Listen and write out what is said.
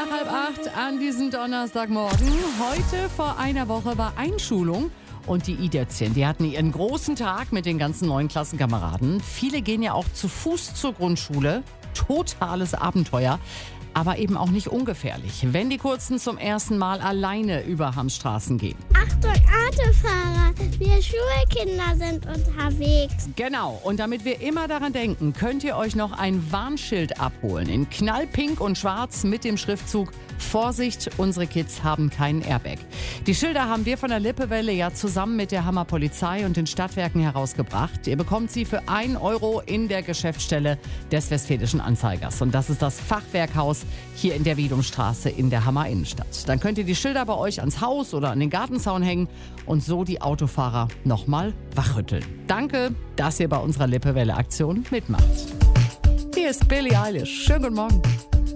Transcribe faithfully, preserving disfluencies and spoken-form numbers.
Nach halb acht an diesem Donnerstagmorgen. Heute vor einer Woche war Einschulung. Und die Idätzchen, die hatten ihren großen Tag mit den ganzen neuen Klassenkameraden. Viele gehen ja auch zu Fuß zur Grundschule. Totales Abenteuer, aber eben auch nicht ungefährlich, wenn die Kurzen zum ersten Mal alleine über Hamstraßen gehen. Achtung, Autofahrer, wir Schulkinder sind unterwegs. Genau, und damit wir immer daran denken, könnt ihr euch noch ein Warnschild abholen. In knallpink und schwarz mit dem Schriftzug Vorsicht, unsere Kids haben keinen Airbag. Die Schilder haben wir von der Lippewelle ja zusammen mit der Hammer Polizei und den Stadtwerken herausgebracht. Ihr bekommt sie für ein Euro in der Geschäftsstelle des Westfälischen Anzeigers. Und das ist das Fachwerkhaus hier in der Wiedumstraße in der Hammer Innenstadt. Dann könnt ihr die Schilder bei euch ans Haus oder an den Gartenzaun hängen und so die Autofahrer nochmal wachrütteln. Danke, dass ihr bei unserer Lippewelle-Aktion mitmacht. Hier ist Billie Eilish. Schönen guten Morgen.